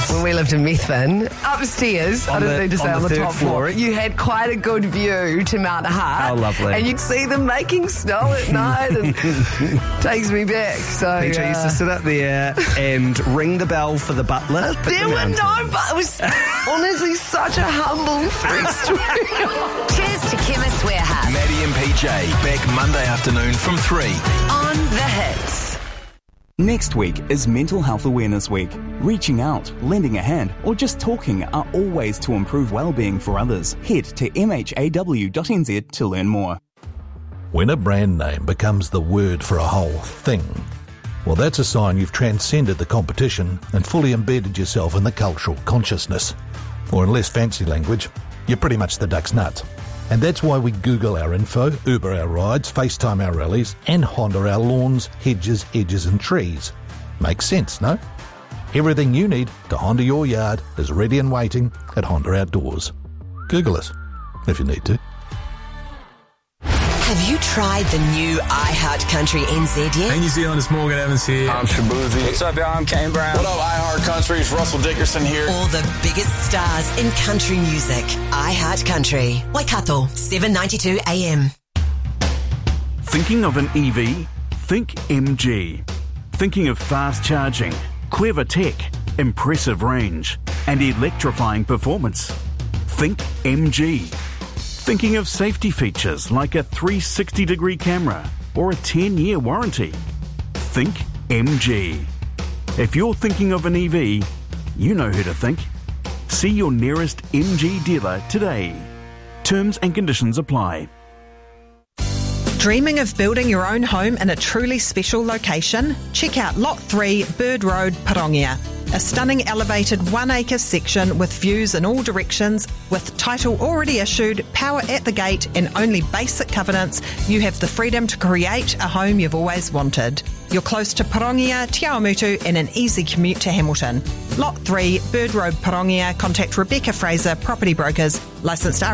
when we lived in Methven, upstairs, I don't need to say on the top floor, you had quite a good view to Mount Hart. How lovely. And you'd see them making snow at night and takes me back. So PJ used to sit up there and ring the bell for the butler. There were no, but it was honestly such a humble first week. Cheers to Chemist Warehouse. Maddie and PJ, back Monday afternoon from 3. On the hits. Next week is Mental Health Awareness Week. Reaching out, lending a hand, or just talking are all ways to improve well-being for others. Head to mhaw.nz to learn more. When a brand name becomes the word for a whole thing, well, that's a sign you've transcended the competition and fully embedded yourself in the cultural consciousness. Or in less fancy language, you're pretty much the duck's nut. And that's why we Google our info, Uber our rides, FaceTime our rallies, and Honda our lawns, hedges, edges and trees. Makes sense, no? Everything you need to Honda your yard is ready and waiting at Honda Outdoors. Google us, if you need to. Have you tried the new iHeart Country NZ yet? Hey New Zealand, it's Morgan Evans here. I'm Shabuzi. What's up, y'all? I'm Kane Brown. What up, iHeart Country? It's Russell Dickerson here. All the biggest stars in country music. iHeart Country. Waikato, 7:92 AM. Thinking of an EV? Think MG. Thinking of fast charging, clever tech, impressive range, and electrifying performance? Think MG. Thinking of safety features like a 360-degree camera or a 10-year warranty? Think MG. If you're thinking of an EV, you know who to think. See your nearest MG dealer today. Terms and conditions apply. Dreaming of building your own home in a truly special location? Check out Lot 3, Bird Road, Parongia. A stunning elevated 1-acre section with views in all directions, with title already issued, power at the gate and only basic covenants, you have the freedom to create a home you've always wanted. You're close to Parongia, Te Awamutu and an easy commute to Hamilton. Lot 3, Bird Road, Parongia. Contact Rebecca Fraser, Property Brokers, licensed